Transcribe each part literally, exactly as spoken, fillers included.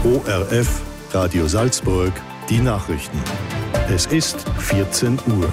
O R F, Radio Salzburg, die Nachrichten. Es ist vierzehn Uhr.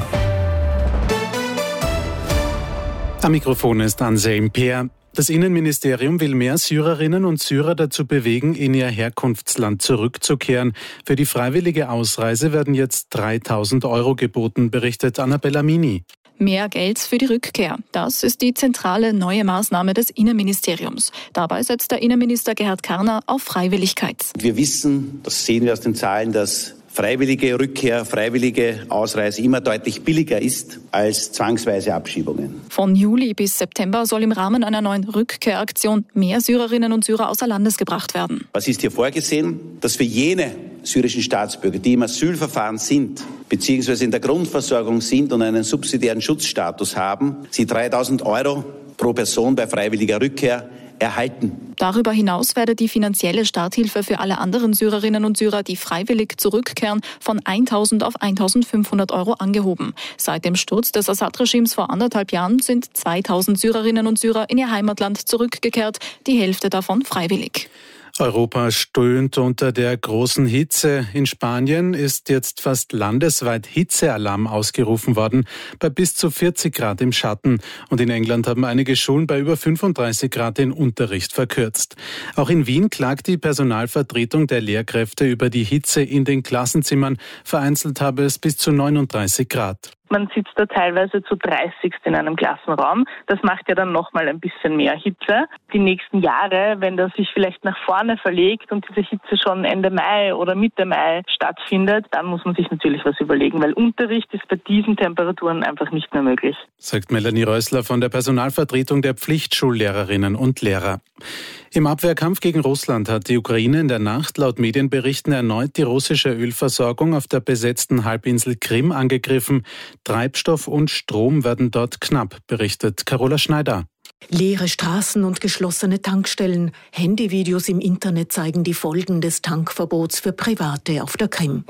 Am Mikrofon ist Anselm Peer. Das Innenministerium will mehr Syrerinnen und Syrer dazu bewegen, in ihr Herkunftsland zurückzukehren. Für die freiwillige Ausreise werden jetzt dreitausend Euro geboten, berichtet Annabella Mini. Mehr Geld für die Rückkehr. Das ist die zentrale neue Maßnahme des Innenministeriums. Dabei setzt der Innenminister Gerhard Karner auf Freiwilligkeit. Wir wissen, das sehen wir aus den Zahlen, dass freiwillige Rückkehr, freiwillige Ausreise immer deutlich billiger ist als zwangsweise Abschiebungen. Von Juli bis September soll im Rahmen einer neuen Rückkehraktion mehr Syrerinnen und Syrer außer Landes gebracht werden. Was ist hier vorgesehen? Dass für jene syrischen Staatsbürger, die im Asylverfahren sind, beziehungsweise in der Grundversorgung sind und einen subsidiären Schutzstatus haben, sie dreitausend Euro pro Person bei freiwilliger Rückkehr erhalten. Darüber hinaus werde die finanzielle Starthilfe für alle anderen Syrerinnen und Syrer, die freiwillig zurückkehren, von eintausend auf eintausendfünfhundert Euro angehoben. Seit dem Sturz des Assad-Regimes vor anderthalb Jahren sind zweitausend Syrerinnen und Syrer in ihr Heimatland zurückgekehrt, die Hälfte davon freiwillig. Europa stöhnt unter der großen Hitze. In Spanien ist jetzt fast landesweit Hitzealarm ausgerufen worden, bei bis zu vierzig Grad im Schatten. Und in England haben einige Schulen bei über fünfunddreißig Grad den Unterricht verkürzt. Auch in Wien klagt die Personalvertretung der Lehrkräfte über die Hitze in den Klassenzimmern. Vereinzelt habe es bis zu neununddreißig Grad. Man sitzt da teilweise zu dreißig in einem Klassenraum. Das macht ja dann nochmal ein bisschen mehr Hitze. Die nächsten Jahre, wenn das sich vielleicht nach vorne verlegt und diese Hitze schon Ende Mai oder Mitte Mai stattfindet, dann muss man sich natürlich was überlegen, weil Unterricht ist bei diesen Temperaturen einfach nicht mehr möglich. Sagt Melanie Rössler von der Personalvertretung der Pflichtschullehrerinnen und Lehrer. Im Abwehrkampf gegen Russland hat die Ukraine in der Nacht laut Medienberichten erneut die russische Ölversorgung auf der besetzten Halbinsel Krim angegriffen. Treibstoff und Strom werden dort knapp, berichtet Carola Schneider. Leere Straßen und geschlossene Tankstellen. Handyvideos im Internet zeigen die Folgen des Tankverbots für Private auf der Krim.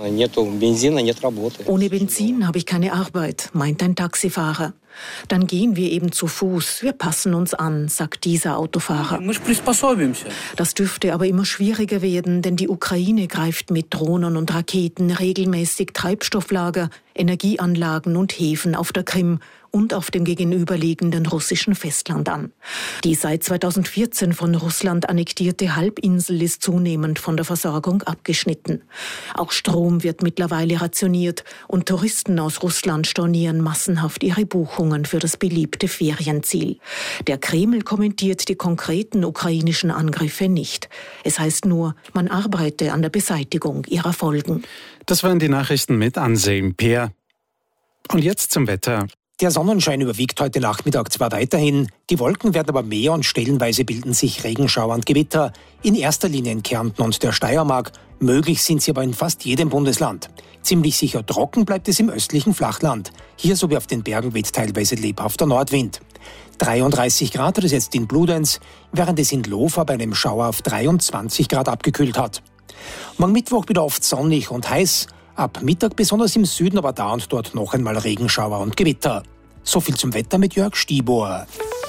Ohne Benzin habe ich keine Arbeit, meint ein Taxifahrer. Dann gehen wir eben zu Fuß. Wir passen uns an, sagt dieser Autofahrer. Das dürfte aber immer schwieriger werden, denn die Ukraine greift mit Drohnen und Raketen regelmäßig Treibstofflager, Energieanlagen und Häfen auf der Krim und auf dem gegenüberliegenden russischen Festland an. Die seit zweitausendvierzehn von Russland annektierte Halbinsel ist zunehmend von der Versorgung abgeschnitten. Auch Strom wird mittlerweile rationiert und Touristen aus Russland stornieren massenhaft ihre Buchungen für das beliebte Ferienziel. Der Kreml kommentiert die konkreten ukrainischen Angriffe nicht. Es heißt nur, man arbeite an der Beseitigung ihrer Folgen. Das waren die Nachrichten mit Anselm Peer. Und jetzt zum Wetter. Der Sonnenschein überwiegt heute Nachmittag zwar weiterhin, die Wolken werden aber mehr und stellenweise bilden sich Regenschauer und Gewitter, in erster Linie in Kärnten und der Steiermark, möglich sind sie aber in fast jedem Bundesland. Ziemlich sicher trocken bleibt es im östlichen Flachland. Hier sowie auf den Bergen weht teilweise lebhafter Nordwind. dreiunddreißig Grad hat es jetzt in Bludenz, während es in Lofa bei einem Schauer auf dreiundzwanzig Grad abgekühlt hat. Morgen Mittwoch wieder oft sonnig und heiß. Ab Mittag besonders im Süden, aber da und dort noch einmal Regenschauer und Gewitter. So viel zum Wetter mit Jörg Stieber.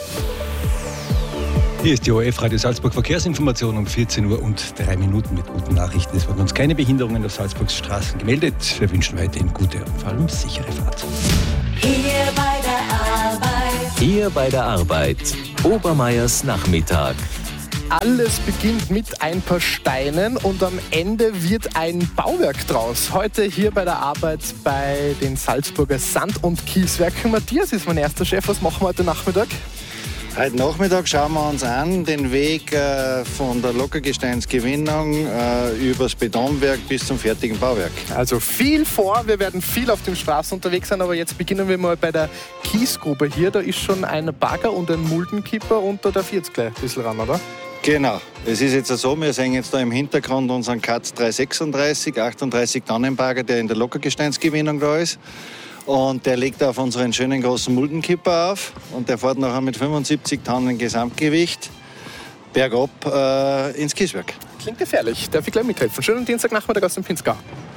Hier ist die O R F Radio Salzburg Verkehrsinformation um vierzehn Uhr und drei Minuten mit guten Nachrichten. Es wurden uns keine Behinderungen auf Salzburgs Straßen gemeldet. Wir wünschen weiterhin gute und vor allem sichere Fahrt. Hier bei der Arbeit. Hier bei der Arbeit. Obermeiers Nachmittag. Alles beginnt mit ein paar Steinen und am Ende wird ein Bauwerk draus. Heute hier bei der Arbeit bei den Salzburger Sand- und Kieswerken. Matthias ist mein erster Chef. Was machen wir heute Nachmittag? Heute Nachmittag schauen wir uns an den Weg äh, von der Lockergesteinsgewinnung äh, übers Betonwerk bis zum fertigen Bauwerk. Also viel vor, wir werden viel auf dem Straßen unterwegs sein, aber jetzt beginnen wir mal bei der Kiesgrube hier. Da ist schon ein Bagger und ein Muldenkipper und da darf ich jetzt gleich ein bisschen ran, oder? Genau. Es ist jetzt so, wir sehen jetzt da im Hintergrund unseren Katz dreihundertsechsunddreißig, achtunddreißig Tonnen Bagger, der in der Lockergesteinsgewinnung da ist. Und der legt auf unseren schönen großen Muldenkipper auf und der fährt nachher mit fünfundsiebzig Tonnen Gesamtgewicht bergab äh, ins Kieswerk. Klingt gefährlich. Darf ich gleich mithelfen? Schönen Dienstagnachmittag aus dem Pinzgau.